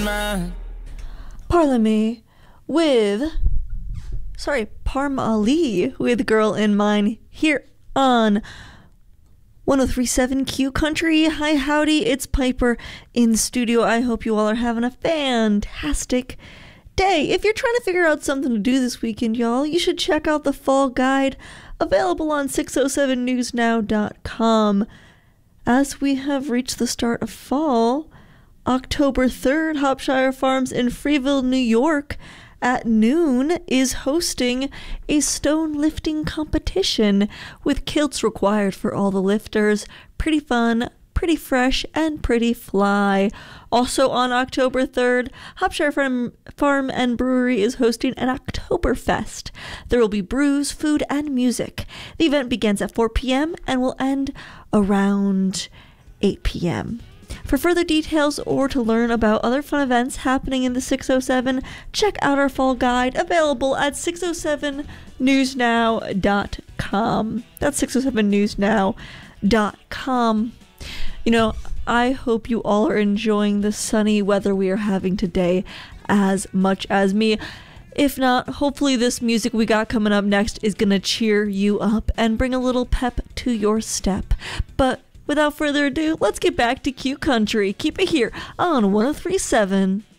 Parley Parmalee with Girl in Mine here on 103.7 Q Country. Hi, howdy, it's Piper in studio. I hope you all are having a fantastic day. If you're trying to figure out something to do this weekend, y'all, you should check out the Fall Guide available on 607newsnow.com. As we have reached the start of fall, October 3rd, Hopshire Farms in Freeville, New York at noon is hosting a stone lifting competition with kilts required for all the lifters. Pretty fun, pretty fresh, and pretty fly. Also on October 3rd, Hopshire Farm and Brewery is hosting an Oktoberfest. There will be brews, food, and music. The event begins at 4 p.m. and will end around 8 p.m. For further details or to learn about other fun events happening in the 607, check out our fall guide available at 607newsnow.com. That's 607newsnow.com. You know, I hope you all are enjoying the sunny weather we are having today as much as me. If not, hopefully this music we got coming up next is going to cheer you up and bring a little pep to your step. But without further ado, let's get back to Q Country. Keep it here on 103.7.